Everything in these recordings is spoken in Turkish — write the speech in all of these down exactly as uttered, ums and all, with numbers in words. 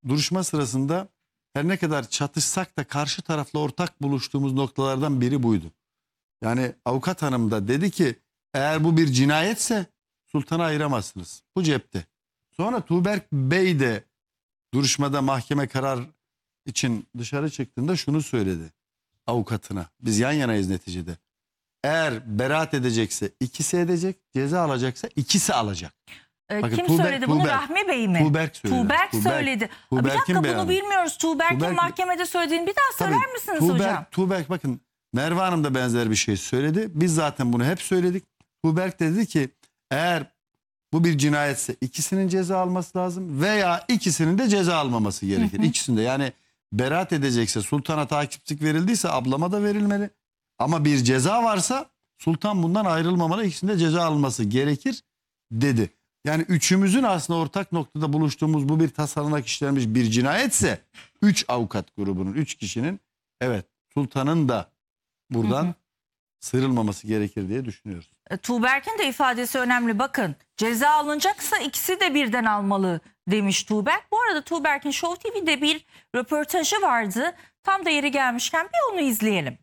duruşma sırasında her ne kadar çatışsak da karşı tarafla ortak buluştuğumuz noktalardan biri buydu. Yani avukat hanım da dedi ki eğer bu bir cinayetse sultanı ayıramazsınız. Bu cepte. Sonra Tuğberk Bey de duruşmada mahkeme karar için dışarı çıktığında şunu söyledi avukatına. Biz yan yanayız neticede. Eğer beraat edecekse ikisi edecek, ceza alacaksa ikisi alacak. Ee, Bakın, kim Tuğberk- söyledi bunu? Tuğberk. Rahmi Bey mi? Tuğberk söyledi. Tuğberk Tuğberk- söyledi. Tuğberk'in bir dakika bunu beyanı. bilmiyoruz. Tuğberk'in Tuğberk- mahkemede söylediğini bir daha söyler Tabii, misiniz Tuğberk, hocam? Tuğberk bakın Merve Hanım da benzer bir şey söyledi. Biz zaten bunu hep söyledik. Tuğberk dedi ki eğer bu bir cinayetse ikisinin ceza alması lazım veya ikisinin de ceza almaması gerekir. Hı hı. İkisinde yani beraat edecekse sultana takipçilik verildiyse ablama da verilmeli. Ama bir ceza varsa sultan bundan ayrılmamalı, ikisinde ceza alması gerekir dedi. Yani üçümüzün aslında ortak noktada buluştuğumuz bu bir tasarlanak işlenmiş bir cinayetse üç avukat grubunun, üç kişinin evet sultanın da buradan Hı hı. sıyrılmaması gerekir diye düşünüyoruz. E, Tuğberk'in de ifadesi önemli. Bakın ceza alınacaksa ikisi de birden almalı demiş Tuğberk. Bu arada Tuğberk'in Show T V'de bir röportajı vardı. Tam da yeri gelmişken bir onu izleyelim.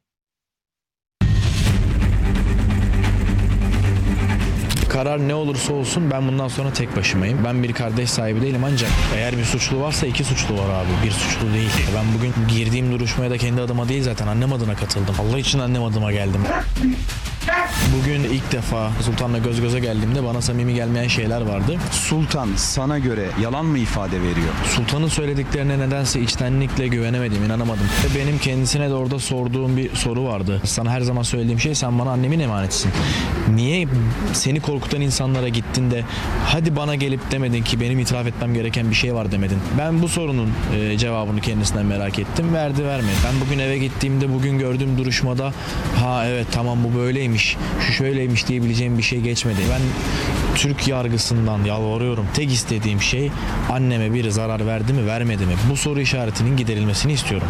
Karar ne olursa olsun ben bundan sonra tek başımayım. Ben bir kardeş sahibi değilim ancak eğer bir suçlu varsa iki suçlu var abi. Bir suçlu değil. Ben bugün girdiğim duruşmaya da kendi adıma değil zaten annem adına katıldım. Allah için annem adıma geldim. Bugün ilk defa Sultan'la göz göze geldiğimde bana samimi gelmeyen şeyler vardı. Sultan sana göre yalan mı ifade veriyor? Sultan'ın söylediklerine nedense içtenlikle güvenemedim, inanamadım. Ve benim kendisine de orada sorduğum bir soru vardı. Sana her zaman söylediğim şey sen bana annemin emanetisin. Niye seni korkutan insanlara gittin de hadi bana gelip demedin ki benim itiraf etmem gereken bir şey var demedin. Ben bu sorunun e, cevabını kendisinden merak ettim. Verdi vermedi. Ben bugün eve gittiğimde bugün gördüğüm duruşmada ha evet tamam bu böyleymiş, şu şöyleymiş diyebileceğim bir şey geçmedi. Ben Türk yargısından yalvarıyorum. Tek istediğim şey anneme biri zarar verdi mi vermedi mi? Bu soru işaretinin giderilmesini istiyorum.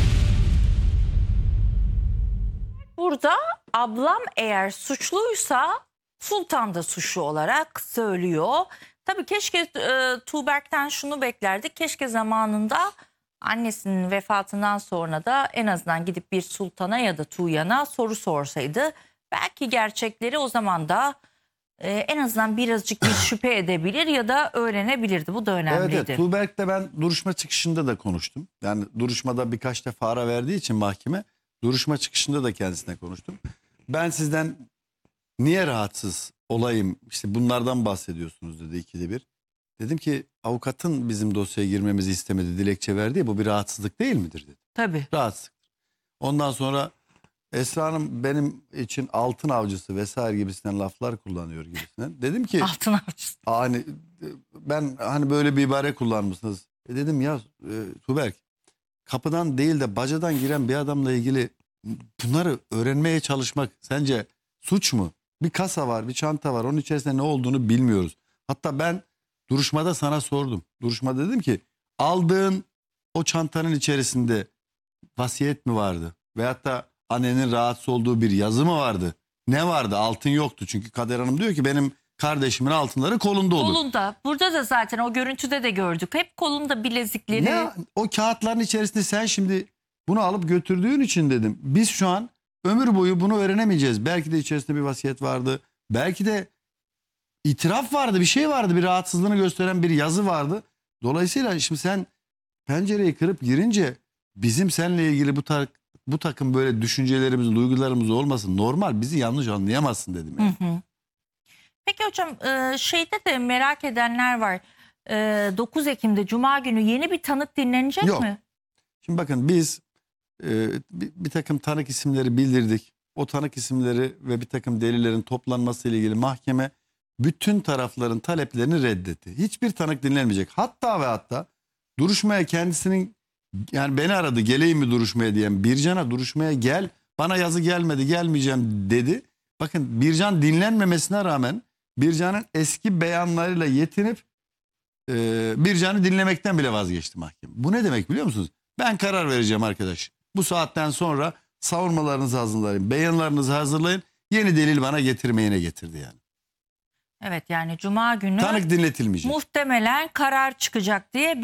Burada ablam eğer suçluysa Sultan da suçlu olarak söylüyor. Tabii keşke e, Tuğberk'ten şunu beklerdik. Keşke zamanında annesinin vefatından sonra da en azından gidip bir sultana ya da Tuğyan'a soru sorsaydı. Belki gerçekleri o zaman da e, en azından birazcık bir şüphe edebilir ya da öğrenebilirdi. Bu da önemliydi. Evet, evet. Tuğberk'le ben duruşma çıkışında da konuştum. Yani duruşmada birkaç defa ara verdiği için mahkeme duruşma çıkışında da kendisine konuştum. Ben sizden niye rahatsız olayım işte bunlardan bahsediyorsunuz dedi ikide bir. Dedim ki avukatın bizim dosyaya girmemizi istemedi dilekçe verdi ya bu bir rahatsızlık değil midir dedi. Tabii. Rahatsızlıktır. Ondan sonra Esra Hanım benim için altın avcısı vesaire gibisinden laflar kullanıyor gibisinden. Dedim ki Altın avcısı. hani ben hani böyle bir ibare kullanmışsınız. E dedim ya e, Tuğberk kapıdan değil de bacadan giren bir adamla ilgili bunları öğrenmeye çalışmak sence suç mu? Bir kasa var, bir çanta var. Onun içerisinde ne olduğunu bilmiyoruz. Hatta ben duruşmada sana sordum. Duruşmada dedim ki aldığın o çantanın içerisinde vasiyet mi vardı? Veyahut da annenin rahatsız olduğu bir yazı mı vardı? Ne vardı? Altın yoktu. Çünkü Kader Hanım diyor ki benim kardeşimin altınları kolunda olur. Kolunda. Burada da zaten o görüntüde de gördük. Hep kolunda bilezikleri. Ne o kağıtların içerisinde sen şimdi bunu alıp götürdüğün için dedim. Biz şu an ömür boyu bunu öğrenemeyeceğiz. Belki de içerisinde bir vasiyet vardı. Belki de itiraf vardı, bir şey vardı. Bir rahatsızlığını gösteren bir yazı vardı. Dolayısıyla şimdi sen pencereyi kırıp girince bizim seninle ilgili bu tar bu takım böyle düşüncelerimiz, duygularımız olmasın. Normal, bizi yanlış anlayamazsın dedim. Yani. Hı hı. Peki hocam e, şeyde de merak edenler var. E, dokuz Ekim'de Cuma günü yeni bir tanık dinlenecek Yok. mi? Şimdi bakın biz e, bir, bir takım tanık isimleri bildirdik. O tanık isimleri ve bir takım delillerin toplanması ile ilgili mahkeme bütün tarafların taleplerini reddetti. Hiçbir tanık dinlenmeyecek. Hatta ve hatta duruşmaya kendisinin yani beni aradı geleyim mi duruşmaya diyen Bircan'a duruşmaya gel bana yazı gelmedi gelmeyeceğim dedi. Bakın Bircan dinlenmemesine rağmen Bircan'ın eski beyanlarıyla yetinip e, Bircan'ı dinlemekten bile vazgeçti mahkeme. Bu ne demek biliyor musunuz? Ben karar vereceğim arkadaş. Bu saatten sonra savunmalarınızı hazırlayın, beyanlarınızı hazırlayın. Yeni delil bana getirmeyene getirdi yani. Evet yani Cuma günü Tanık dinletilmeyecek. muhtemelen karar çıkacak diye